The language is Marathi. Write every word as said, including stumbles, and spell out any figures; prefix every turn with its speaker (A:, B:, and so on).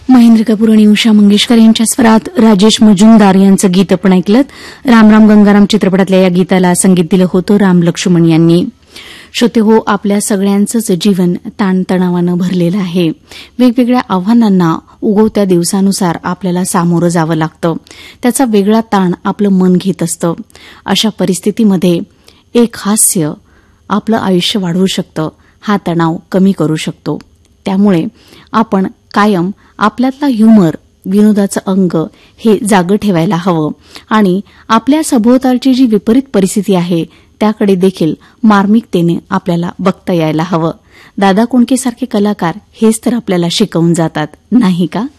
A: महेंद्र कपूर आणि उषा मंगेशकर यांच्या स्वरात राजेश मजुमदार यांचं गीत आपण ऐकलं. राम राम गंगाराम चित्रपटातल्या या गीताला संगीत दिलं होतं राम लक्ष्मण यांनी. श्रोते हो, आपल्या सगळ्यांचंच जीवन ताणतणावानं भरलेलं आहे. वेगवेगळ्या आव्हानांना उगवत्या दिवसानुसार आपल्याला सामोरं जावं लागतं. त्याचा वेगळा ताण आपलं मन घेत असतं. अशा परिस्थितीमध्ये एक हास्य आपलं आयुष्य वाढवू शकतं, हा तणाव कमी करू शकतो. त्यामुळे आपण कायम आपल्यातला ह्युमर, विनोदाचं अंग हे जागं ठेवायला हवं आणि आपल्या सभोवतालची जी विपरीत परिस्थिती आहे त्याकडे देखील मार्मिकतेने आपल्याला बघता यायला हवं. दादा कोंडकेसारखे कलाकार हेच तर आपल्याला शिकवून जातात, नाही का?